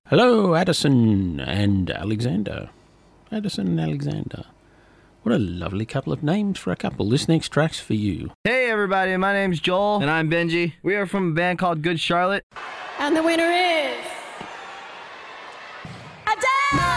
Hello, Addison and Alexander. Addison and Alexander. What a lovely couple of names for a couple. This next track's for you. Hey everybody, my name's Joel. And I'm Benji. We are from a band called Good Charlotte. And the winner is...